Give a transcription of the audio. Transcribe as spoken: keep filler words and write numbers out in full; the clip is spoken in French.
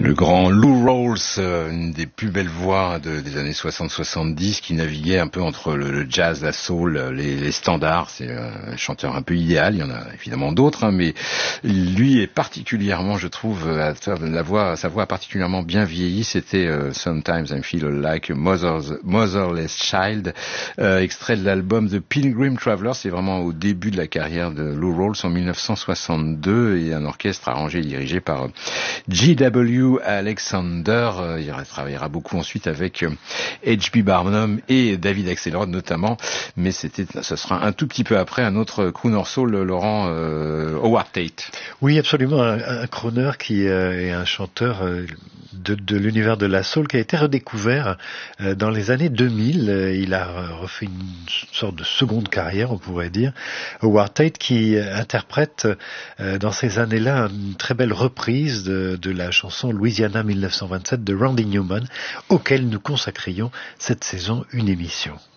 Le grand Lou Rawls, euh, une des plus belles voix de, des années soixante soixante-dix, qui naviguait un peu entre le, le jazz, la soul, les, les standards. C'est un chanteur un peu idéal. Il y en a évidemment d'autres, hein, mais lui est particulièrement, je trouve, la voix, sa voix a particulièrement bien vieilli. C'était euh, Sometimes I Feel Like a Mother's, Motherless Child, euh, extrait de l'album The Pilgrim Traveler. C'est vraiment au début de la carrière de Lou Rawls en mille neuf cent soixante-deux, et un orchestre arrangé et dirigé par G W Alexander. Il travaillera beaucoup ensuite avec H B Barnum et David Axelrod notamment, mais c'était, ce sera un tout petit peu après un autre crooner soul, Laurent, euh, Howard Tate. Oui, absolument, un, un crooner qui euh, est un chanteur euh, de, de l'univers de la soul qui a été redécouvert euh, dans les années deux mille. Il a refait une sorte de seconde carrière, on pourrait dire. Howard Tate qui interprète euh, dans ces années-là une très belle reprise de, de la chanson Louisiana mille neuf cent vingt-sept de Randy Newman, auquel nous consacrions cette saison une émission.